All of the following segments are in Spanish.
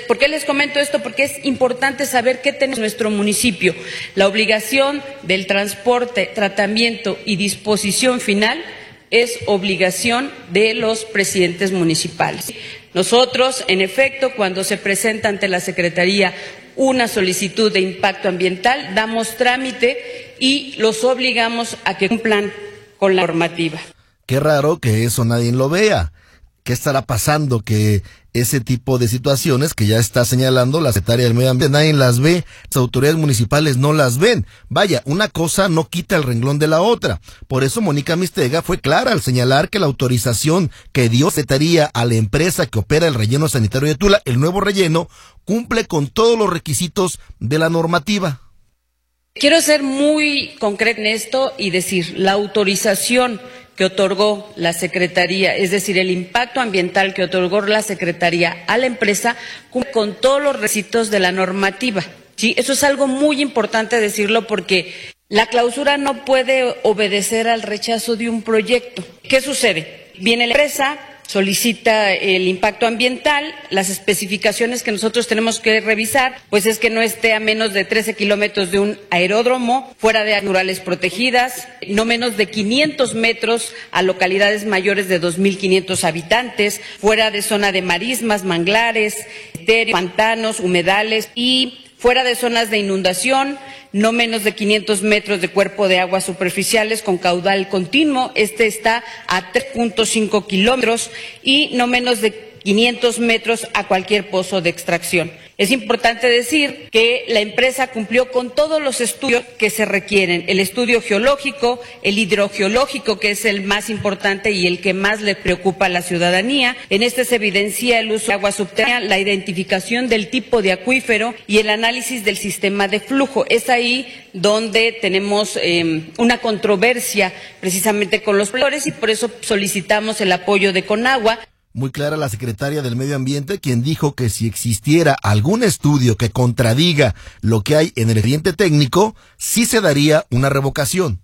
¿por qué les comento esto? Porque es importante saber qué tenemos en nuestro municipio. La obligación del transporte, tratamiento y disposición final es obligación de los presidentes municipales. Nosotros, en efecto, cuando se presenta ante la Secretaría una solicitud de impacto ambiental, damos trámite y los obligamos a que cumplan con la normativa. Qué raro que eso nadie lo vea. ¿Qué estará pasando? Que ese tipo de situaciones que ya está señalando la Secretaría del Medio Ambiente, nadie las ve, las autoridades municipales no las ven. Vaya, una cosa no quita el renglón de la otra. Por eso Mónica Mistega fue clara al señalar que la autorización que dio Secretaría a la empresa que opera el relleno sanitario de Tula, el nuevo relleno, cumple con todos los requisitos de la normativa. Quiero ser muy concreta en esto y decir, la autorización que otorgó la Secretaría, es decir, el impacto ambiental que otorgó la Secretaría a la empresa, cumple con todos los requisitos de la normativa. ¿Sí? Eso es algo muy importante decirlo porque la clausura no puede obedecer al rechazo de un proyecto. ¿Qué sucede? Viene la empresa, solicita el impacto ambiental, las especificaciones que nosotros tenemos que revisar, pues es que no esté a menos de 13 kilómetros de un aeródromo, fuera de áreas naturales protegidas, no menos de 500 metros a localidades mayores de 2.500 habitantes, fuera de zona de marismas, manglares, pantanos, humedales y fuera de zonas de inundación, no menos de 500 metros de cuerpo de aguas superficiales con caudal continuo, este está a 3.5 kilómetros y no menos de 500 metros a cualquier pozo de extracción. Es importante decir que la empresa cumplió con todos los estudios que se requieren, el estudio geológico, el hidrogeológico, que es el más importante y el que más le preocupa a la ciudadanía. En este se evidencia el uso de agua subterránea, la identificación del tipo de acuífero y el análisis del sistema de flujo. Es ahí donde tenemos una controversia precisamente con los productores y por eso solicitamos el apoyo de Conagua. Muy clara la secretaria del Medio Ambiente, quien dijo que si existiera algún estudio que contradiga lo que hay en el expediente técnico, sí se daría una revocación.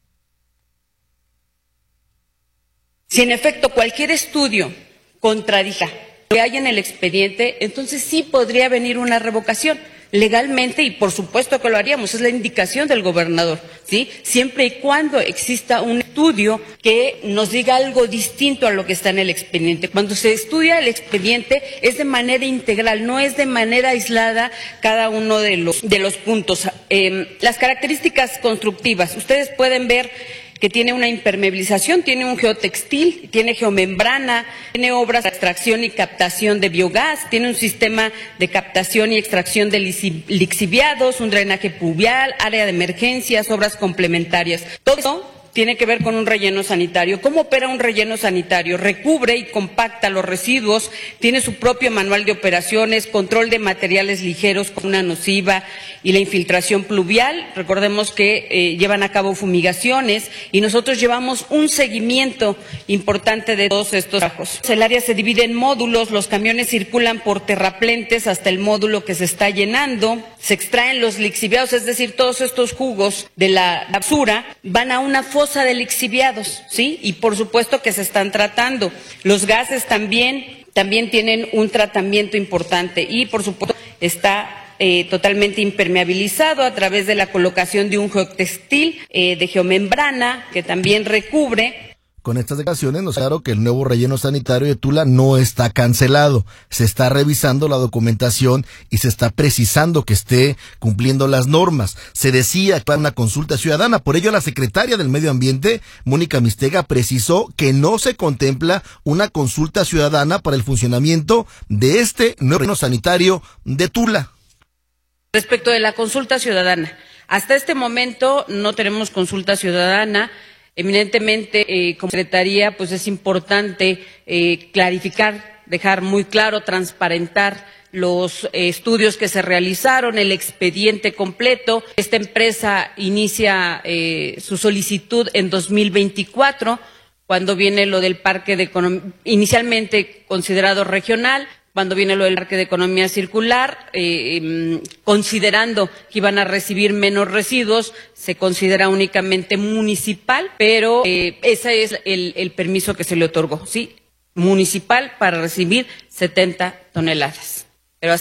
Si en efecto cualquier estudio contradiga lo que hay en el expediente, entonces sí podría venir una revocación. Legalmente, y por supuesto que lo haríamos, es la indicación del gobernador, ¿sí? Siempre y cuando exista un estudio que nos diga algo distinto a lo que está en el expediente. Cuando se estudia el expediente es de manera integral, no es de manera aislada cada uno de los puntos. Las características constructivas, ustedes pueden ver que tiene una impermeabilización, tiene un geotextil, tiene geomembrana, tiene obras de extracción y captación de biogás, tiene un sistema de captación y extracción de lixiviados, un drenaje pluvial, área de emergencias, obras complementarias. Todo eso tiene que ver con un relleno sanitario. ¿Cómo opera un relleno sanitario? Recubre y compacta los residuos, tiene su propio manual de operaciones, control de materiales ligeros con una nociva y la infiltración pluvial. Recordemos que llevan a cabo fumigaciones y nosotros llevamos un seguimiento importante de todos estos trabajos. El área se divide en módulos, los camiones circulan por terraplentes hasta el módulo que se está llenando, se extraen los lixiviados, es decir, todos estos jugos de la basura van a una fosa de lixiviados, ¿sí? Y por supuesto que se están tratando. Los gases también tienen un tratamiento importante y por supuesto está totalmente impermeabilizado a través de la colocación de un geotextil de geomembrana que también recubre. Con estas declaraciones nos claro que el nuevo relleno sanitario de Tula no está cancelado. Se está revisando la documentación y se está precisando que esté cumpliendo las normas. Se decía que era una consulta ciudadana, por ello la secretaria del Medio Ambiente, Mónica Mistega, precisó que no se contempla una consulta ciudadana para el funcionamiento de este nuevo relleno sanitario de Tula. Respecto de la consulta ciudadana, hasta este momento no tenemos consulta ciudadana. Eminentemente, como Secretaría, pues es importante clarificar, dejar muy claro, transparentar los estudios que se realizaron, el expediente completo. Esta empresa inicia su solicitud en 2024, cuando viene lo del parque de inicialmente considerado regional, cuando viene lo del parque de economía circular, considerando que iban a recibir menos residuos, se considera únicamente municipal, pero ese es el permiso que se le otorgó, ¿sí? Municipal para recibir 70 toneladas.